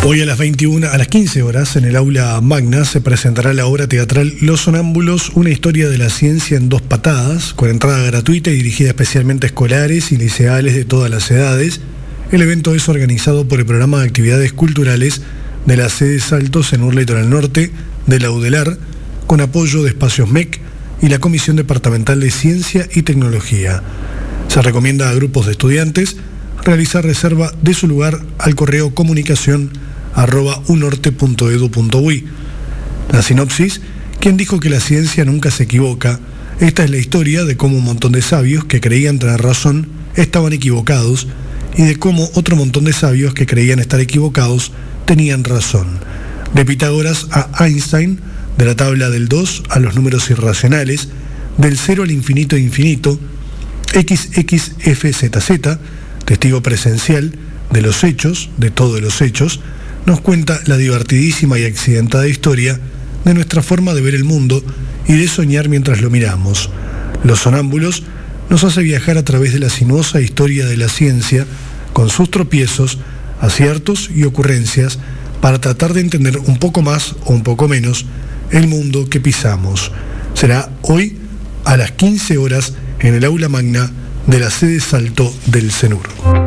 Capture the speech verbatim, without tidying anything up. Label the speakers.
Speaker 1: Hoy a las veintiuna, a las quince horas, en el aula magna se presentará la obra teatral Los Sonámbulos, una historia de la ciencia en dos patadas, con entrada gratuita y dirigida especialmente a escolares y liceales de todas las edades. El evento es organizado por el Programa de Actividades Culturales de la sede Saltos en Urla Litoral Norte, de la UDELAR, con apoyo de Espacios M E C y la Comisión Departamental de Ciencia y Tecnología. Se recomienda a grupos de estudiantes realizar reserva de su lugar al correo comunicación arroba unorte punto edu punto uy. La sinopsis: ¿quién dijo que la ciencia nunca se equivoca? Esta es la historia de cómo un montón de sabios que creían tener razón estaban equivocados y de cómo otro montón de sabios que creían estar equivocados tenían razón. De Pitágoras a Einstein, de la tabla del dos a los números irracionales, del cero al infinito e infinito, equis equis efe zeta zeta, testigo presencial de los hechos, de todos los hechos, nos cuenta la divertidísima y accidentada historia de nuestra forma de ver el mundo y de soñar mientras lo miramos. Los Sonámbulos nos hace viajar a través de la sinuosa historia de la ciencia, con sus tropiezos, aciertos y ocurrencias, para tratar de entender un poco más o un poco menos el mundo que pisamos. Será hoy a las quince horas en el aula magna de la sede Salto del CENUR.